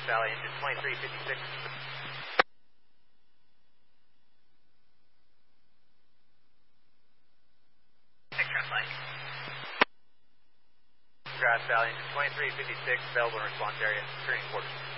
Valley, engine 2356. Grass Valley, engine 2356, available in response area, turning quarters.